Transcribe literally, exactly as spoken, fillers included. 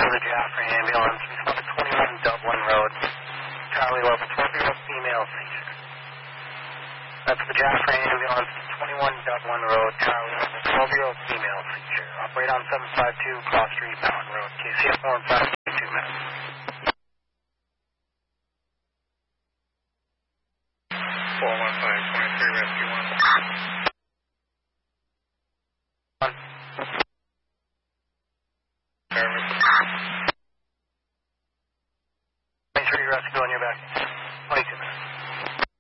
for the Jaffrey ambulance. Respond to twenty-one Dublin Road. Charlie Love, twelve-year-old female seizure. That's the Jaffrey ambulance, twenty-one Dublin Road, Charlie Love, twelve-year-old female seizure. Operate on seven five two Cross Street, Mountain Road. K C F one five two minutes. four one five twenty-three, rescue one. One.